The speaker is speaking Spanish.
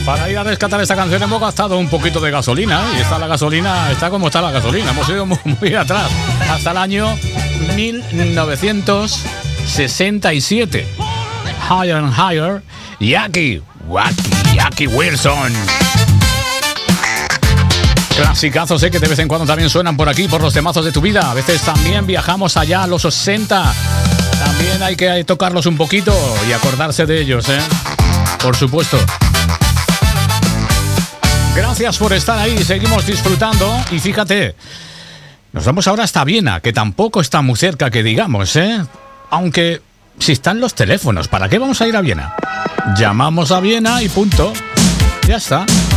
Para ir a rescatar esta canción hemos gastado un poquito de gasolina, y la gasolina está como está la gasolina. Hemos ido muy atrás, hasta el año 1967. Higher and Higher, Jackie Wilson. Clasicazos, que de vez en cuando también suenan por aquí, por los temazos de tu vida. A veces también viajamos allá a los 60. También hay que tocarlos un poquito y acordarse de ellos, por supuesto. Gracias por estar ahí, seguimos disfrutando. Y fíjate, nos vamos ahora hasta Viena, que tampoco está muy cerca, que digamos, aunque si están los teléfonos, ¿para qué vamos a ir a Viena? Llamamos a Viena y punto. Ya está.